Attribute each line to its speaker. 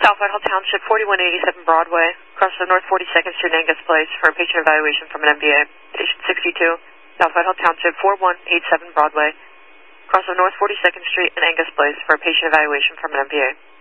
Speaker 1: South Whitehall Township, 4187 Broadway, across from North 42nd Street and Angus Place for a patient evaluation from an MBA. Patient 62, South Whitehall Township, 4187 Broadway, across from North 42nd Street and Angus Place for a patient evaluation from an MBA.